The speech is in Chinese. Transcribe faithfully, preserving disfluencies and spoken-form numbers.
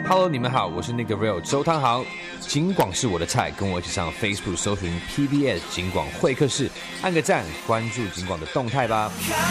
Hello， 你们好，我是那个 Real 周汤豪。警广是我的菜，跟我一起上 Facebook 搜寻 P B S 警广会客室，按个赞，关注警广的动态吧。